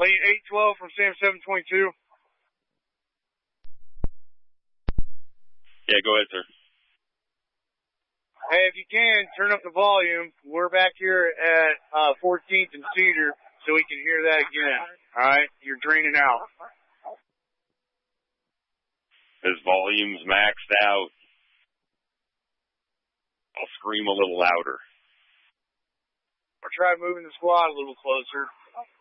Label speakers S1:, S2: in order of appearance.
S1: Lane 812 from Sam 722.
S2: Yeah, go ahead, sir.
S1: Hey, if you can, turn up the volume. We're back here at 14th and Cedar, so we can hear that again. All right? You're draining out.
S2: His volume's maxed out. I'll scream a little louder.
S1: Or try moving the squad a little closer.